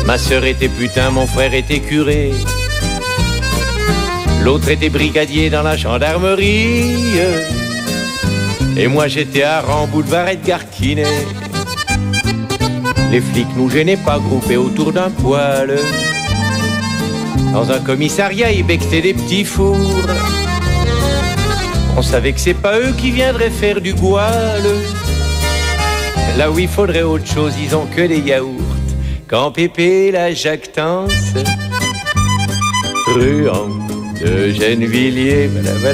Ma sœur était putain, mon frère était curé. L'autre était brigadier dans la gendarmerie. Et moi j'étais à rang, boulevard Edgar Quinet. Les flics nous gênaient pas, groupés autour d'un poêle. Dans un commissariat, ils becquetaient des petits fours. On savait que c'est pas eux qui viendraient faire du goual. Là où il faudrait autre chose, ils ont que des yaourts. Quand Pépé la jactance, truand de Gennevilliers,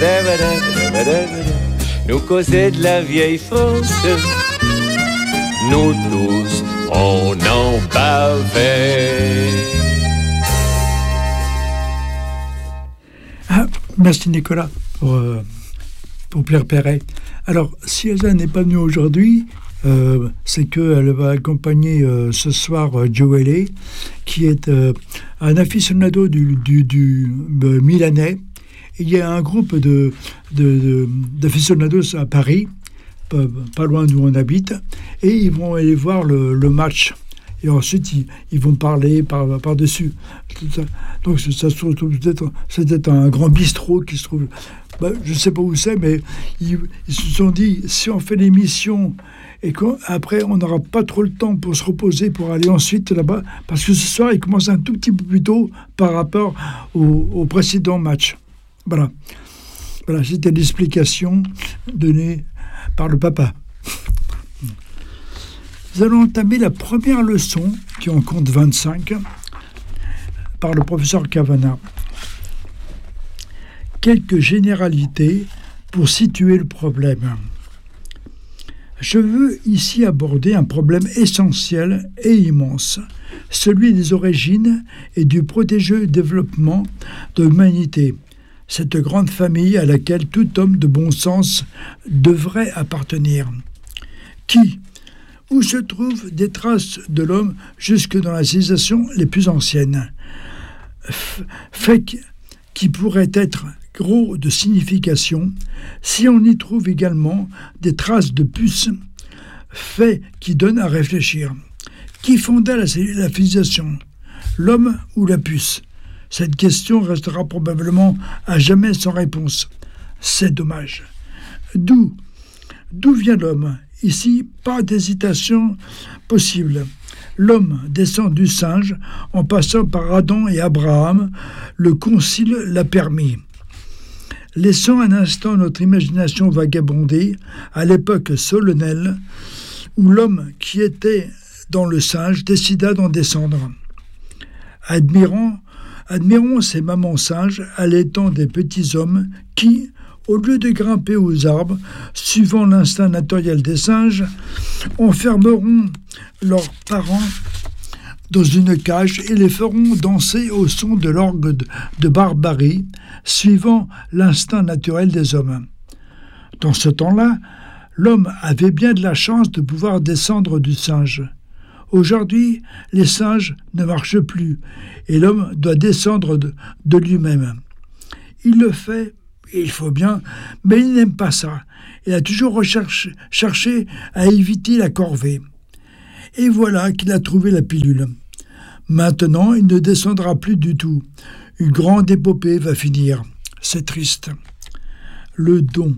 nous causait de la vieille France. Nous tous, on en bavait. Ah, merci Nicolas pour Pierre Perret. Alors, si Elsa n'est pas venue aujourd'hui, c'est qu'elle va accompagner ce soir Joe Haley, qui est un aficionado du milanais. Il y a un groupe d'aficionados à Paris, pas loin d'où on habite, et ils vont aller voir le match. Et ensuite, ils vont parler par-dessus. Donc, ça se trouve peut-être un grand bistrot qui se trouve... je ne sais pas où c'est, mais ils se sont dit, si on fait l'émission et qu'après, on n'aura pas trop le temps pour se reposer, pour aller ensuite là-bas, parce que ce soir, il commence un tout petit peu plus tôt par rapport au précédent match. Voilà, c'était l'explication donnée par le papa. Nous allons entamer la première leçon, qui en compte 25, par le professeur Cavana. Quelques généralités pour situer le problème. Je veux ici aborder un problème essentiel et immense, celui des origines et du protégé développement de l'humanité, cette grande famille à laquelle tout homme de bon sens devrait appartenir. Où se trouvent des traces de l'homme jusque dans la civilisation les plus anciennes. Fait qui pourrait être gros de signification si on y trouve également des traces de puces, fait qui donne à réfléchir. Qui fonda la civilisation, l'homme ou la puce? Cette question restera probablement à jamais sans réponse. C'est dommage. D'où vient l'homme? Ici, pas d'hésitation possible. L'homme descend du singe en passant par Adam et Abraham. Le concile l'a permis. Laissons un instant notre imagination vagabonder à l'époque solennelle où l'homme qui était dans le singe décida d'en descendre. Admirons ces mamans singes allaitant des petits hommes qui, au lieu de grimper aux arbres, suivant l'instinct naturel des singes, enfermeront leurs parents dans une cage et les feront danser au son de l'orgue de barbarie, suivant l'instinct naturel des hommes. Dans ce temps-là, l'homme avait bien de la chance de pouvoir descendre du singe. Aujourd'hui, les singes ne marchent plus et l'homme doit descendre de lui-même. Il le fait, et il faut bien, mais il n'aime pas ça. Il a toujours cherché à éviter la corvée. Et voilà qu'il a trouvé la pilule. Maintenant, il ne descendra plus du tout. Une grande épopée va finir. C'est triste. Le don.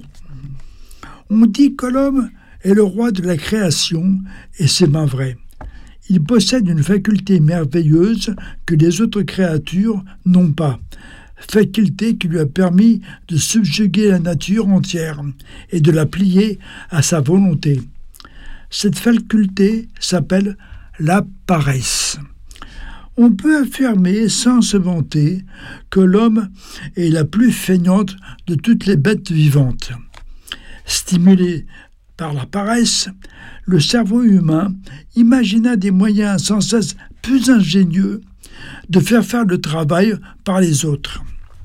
On dit que l'homme est le roi de la création, et c'est bien vrai. Il possède une faculté merveilleuse que les autres créatures n'ont pas. Faculté qui lui a permis de subjuguer la nature entière et de la plier à sa volonté. Cette faculté s'appelle la paresse. On peut affirmer sans se vanter que l'homme est la plus feignante de toutes les bêtes vivantes. Stimulé par la paresse, le cerveau humain imagina des moyens sans cesse plus ingénieux de faire le travail par les autres.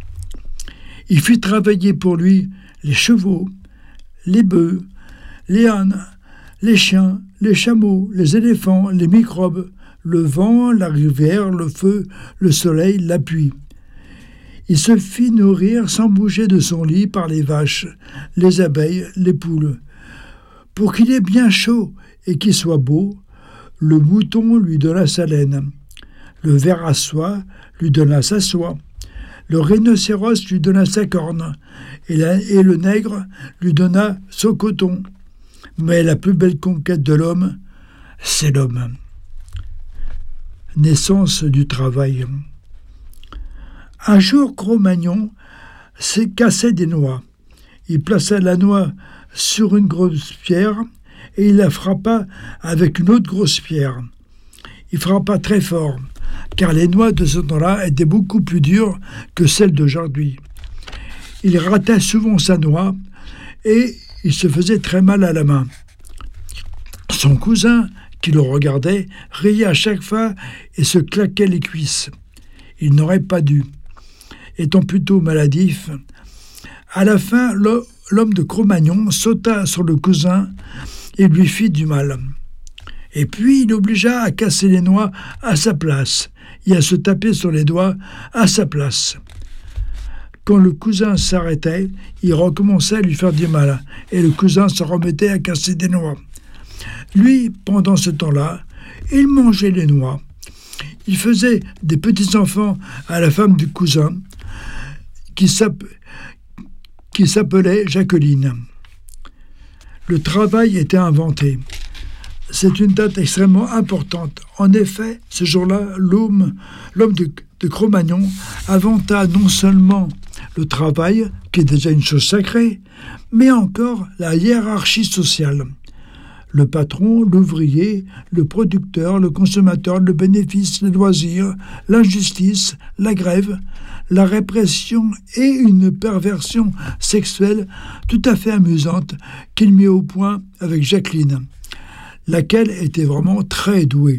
Il fit travailler pour lui les chevaux, les bœufs, les ânes, les chiens, les chameaux, les éléphants, les microbes, le vent, la rivière, le feu, le soleil, la pluie. Il se fit nourrir sans bouger de son lit par les vaches, les abeilles, les poules. Pour qu'il ait bien chaud et qu'il soit beau, le mouton lui donna sa laine. Le ver à soie lui donna sa soie. Le rhinocéros lui donna sa corne. Et le nègre lui donna son coton. Mais la plus belle conquête de l'homme, c'est l'homme. Naissance du travail. Un jour, Cro-Magnon s'est cassé des noix. Il plaça la noix sur une grosse pierre et il la frappa avec une autre grosse pierre. Il frappa très fort, car les noix de ce temps-là étaient beaucoup plus dures que celles d'aujourd'hui. Il ratait souvent sa noix et il se faisait très mal à la main. Son cousin, qui le regardait, riait à chaque fois et se claquait les cuisses. Il n'aurait pas dû. Étant plutôt maladif, à la fin, l'homme de Cro-Magnon sauta sur le cousin et lui fit du mal. Et puis il l'obligea à casser les noix à sa place et à se taper sur les doigts à sa place. Quand le cousin s'arrêtait, il recommençait à lui faire du mal et le cousin se remettait à casser des noix. Lui, pendant ce temps-là, il mangeait les noix. Il faisait des petits-enfants à la femme du cousin qui s'appelait Jacqueline. Le travail était inventé. C'est une date extrêmement importante. En effet, ce jour-là, l'homme de Cro-Magnon inventa non seulement le travail, qui est déjà une chose sacrée, mais encore la hiérarchie sociale. Le patron, l'ouvrier, le producteur, le consommateur, le bénéfice, le loisir, l'injustice, la grève, la répression et une perversion sexuelle tout à fait amusante qu'il mit au point avec Jacqueline, laquelle était vraiment très douée.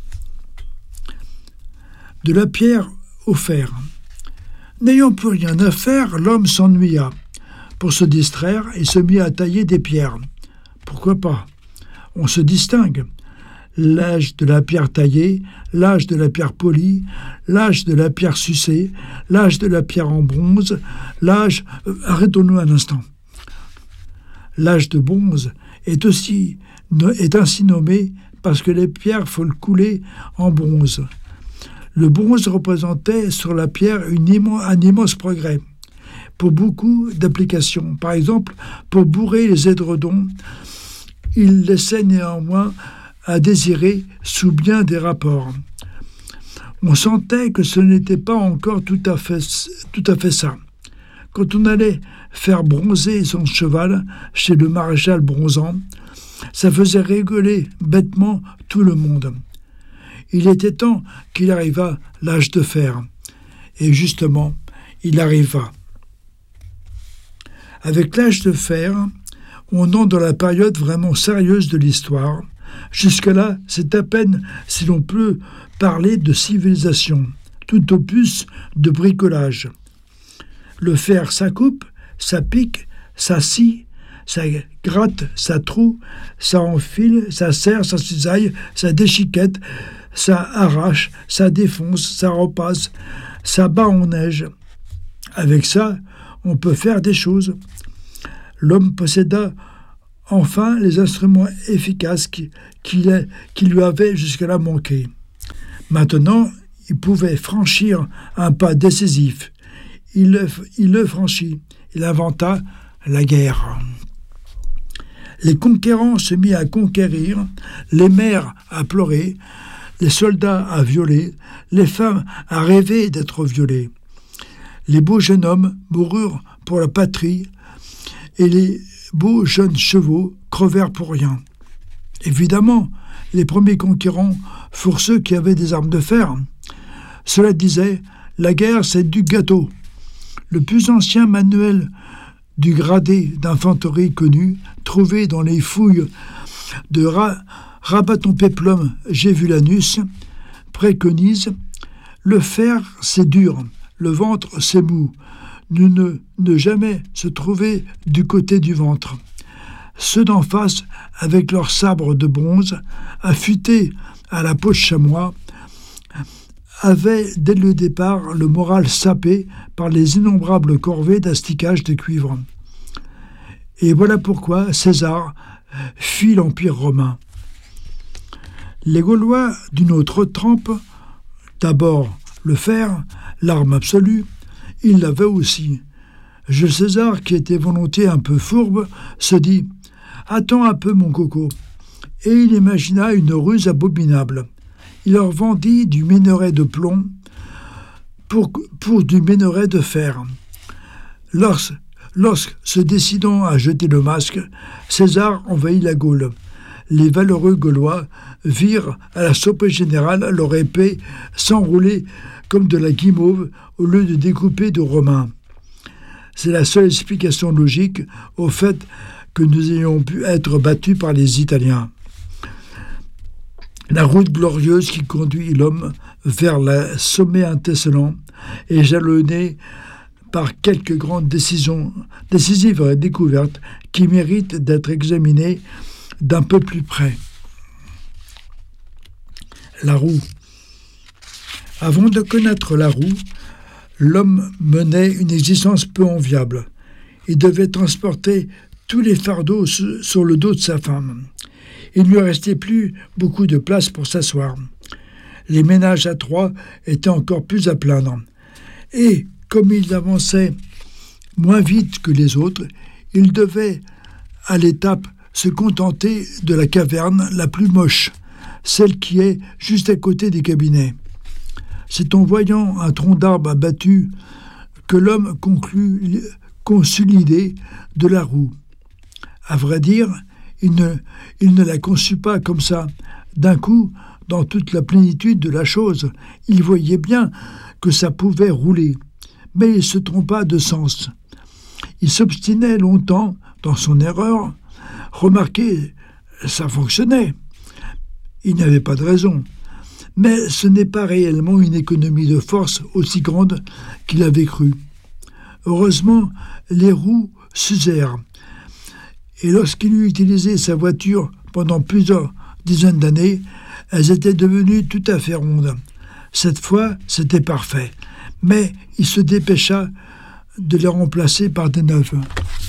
De la pierre au fer. N'ayant plus rien à faire, l'homme s'ennuya. Pour se distraire, il se mit à tailler des pierres. Pourquoi pas ? On se distingue. L'âge de la pierre taillée, l'âge de la pierre polie, l'âge de la pierre sucée, l'âge de la pierre en bronze, l'âge... Arrêtons-nous un instant. L'âge de bronze est ainsi nommé parce que les pierres font le couler en bronze. Le bronze représentait sur la pierre un immense progrès pour beaucoup d'applications. Par exemple, pour bourrer les édredons, il laissait néanmoins à désirer sous bien des rapports. On sentait que ce n'était pas encore tout à fait ça. Quand on allait faire bronzer son cheval chez le maréchal bronzant, ça faisait rigoler bêtement tout le monde. Il était temps qu'il arrivât l'âge de fer. Et justement, il arriva. Avec l'âge de fer, on entre dans la période vraiment sérieuse de l'histoire. Jusque-là, c'est à peine si l'on peut parler de civilisation, tout au plus de bricolage. Le fer, ça coupe, ça pique, ça scie, ça gratte, ça troue, ça enfile, ça serre, ça cisaille, ça déchiquette, ça arrache, ça défonce, ça repasse, ça bat en neige. Avec ça, on peut faire des choses. L'homme posséda enfin les instruments efficaces qui lui avaient jusque-là manqué. Maintenant, il pouvait franchir un pas décisif. Il le franchit. Il inventa la guerre. Les conquérants se mirent à conquérir, les mères à pleurer, les soldats à violer, les femmes à rêver d'être violées. Les beaux jeunes hommes moururent pour la patrie et les beaux jeunes chevaux crevèrent pour rien. Évidemment, les premiers conquérants furent ceux qui avaient des armes de fer. Cela disait, la guerre c'est du gâteau. Le plus ancien manuel du gradé d'infanterie connu, trouvé dans les fouilles de Rabaton-Péplum Gévulanus, préconise « Le fer, c'est dur, le ventre, c'est mou. Ne jamais se trouver du côté du ventre. » Ceux d'en face, avec leurs sabres de bronze, affûtés à la peau de chamois, avaient dès le départ le moral sapé par les innombrables corvées d'asticage de cuivre. Et voilà pourquoi César fuit l'Empire romain. Les Gaulois d'une autre trempe D'abord, le fer, l'arme absolue, il l'avait aussi. Jules César, qui était volontiers un peu fourbe, se dit « Attends un peu, mon coco !» Et il imagina une ruse abominable. Il leur vendit du minerai de plomb pour du minerai de fer. Lorsque, se décidant à jeter le masque, César envahit la Gaule. Les valeureux Gaulois virent à la surprise générale leur épée s'enrouler comme de la guimauve au lieu de découper de Romains. C'est la seule explication logique au fait que nous ayons pu être battus par les Italiens. La route glorieuse qui conduit l'homme vers le sommet intesselant est jalonnée par quelques grandes décisives découvertes qui méritent d'être examinées d'un peu plus près. La roue. Avant de connaître la roue, l'homme menait une existence peu enviable. Il devait transporter tous les fardeaux sur le dos de sa femme. Il ne lui restait plus beaucoup de place pour s'asseoir. Les ménages à trois étaient encore plus à plaindre. Et, comme il avançait moins vite que les autres, il devait, à l'étape, se contenter de la caverne la plus moche, celle qui est juste à côté des cabinets. C'est en voyant un tronc d'arbre abattu que l'homme conçut l'idée de la roue. À vrai dire, il ne la conçut pas comme ça, d'un coup, dans toute la plénitude de la chose. Il voyait bien que ça pouvait rouler, mais il se trompa de sens. Il s'obstinait longtemps dans son erreur. Remarquez, ça fonctionnait. Il n'y avait pas de raison. Mais ce n'est pas réellement une économie de force aussi grande qu'il avait cru. Heureusement, les roues s'usèrent. Et lorsqu'il eut utilisé sa voiture pendant plusieurs dizaines d'années, elles étaient devenues tout à fait rondes. Cette fois, c'était parfait. Mais il se dépêcha de les remplacer par des neuves.